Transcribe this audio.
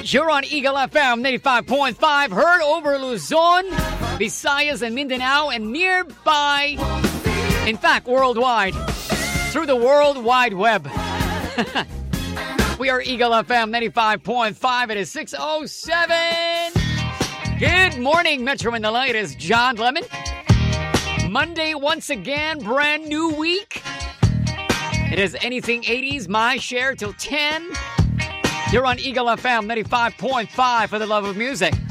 You're on Eagle FM 95.5, heard over Luzon, Visayas, and Mindanao, and nearby, in fact, worldwide, through the World Wide Web. We are Eagle FM 95.5. It is 6:07. Good morning, Metro Manila. It is John Lemon. Monday once again, brand new week. It is anything 80s, my share till 10. You're on Eagle FM 95.5 for the love of music.